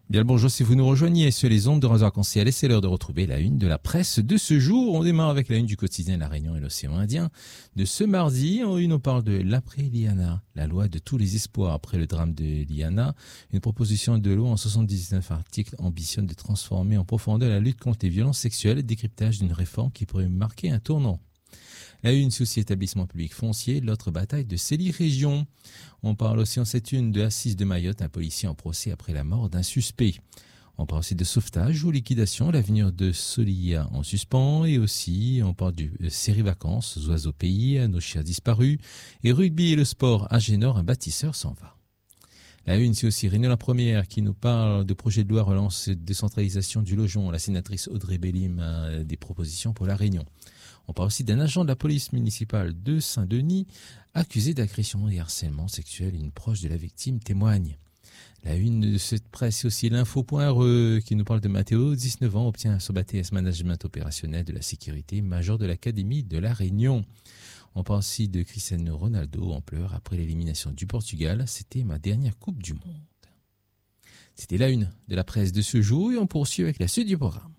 Bien le bonjour si vous nous rejoignez sur les ondes de Radio Arc-en-Ciel et c'est l'heure de retrouver la une de la presse de ce jour. On démarre avec la une du quotidien La Réunion et l'Océan Indien. De ce mardi, en une, on parle de l'après-Liana, la loi de tous les espoirs après le drame de Liana. Une proposition de loi en 79 articles ambitionne de transformer en profondeur la lutte contre les violences sexuelles et décryptage d'une réforme qui pourrait marquer un tournant. La une souci établissement public foncier, l'autre bataille de Célie Région. On parle aussi en cette une de Assise de Mayotte, un policier en procès après la mort d'un suspect. On parle aussi de sauvetage ou liquidation, l'avenir de Solia en suspens et aussi on parle du série vacances, oiseaux pays, nos chiens disparus et rugby et le sport à Génor, un bâtisseur s'en va. La une, c'est aussi Réunion la Première qui nous parle de projet de loi relance décentralisation du logement. La sénatrice Audrey Bellim a des propositions pour la Réunion. On parle aussi d'un agent de la police municipale de Saint-Denis accusé d'agression et harcèlement sexuel. Une proche de la victime témoigne. La une de cette presse, c'est aussi l'info.re qui nous parle de Mathéo, 19 ans, obtient son BTS Management opérationnel de la sécurité, major de l'Académie de la Réunion. On parle aussi de Cristiano Ronaldo en pleurs après l'élimination du Portugal. C'était ma dernière Coupe du Monde. C'était la une de la presse de ce jour et on poursuit avec la suite du programme.